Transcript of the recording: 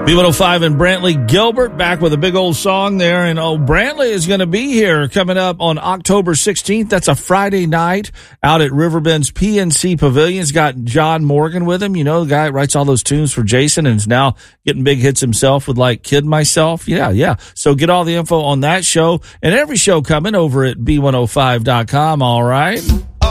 B105 and Brantley Gilbert back with a big old song there. And Brantley is going to be here coming up on October 16th. That's a Friday night out at Riverbend's PNC Pavilion. He's got John Morgan with him. You know, the guy that writes all those tunes for Jason and is now getting big hits himself with like Kid Myself. Yeah. So get all the info on that show and every show coming over at B105.com. All right.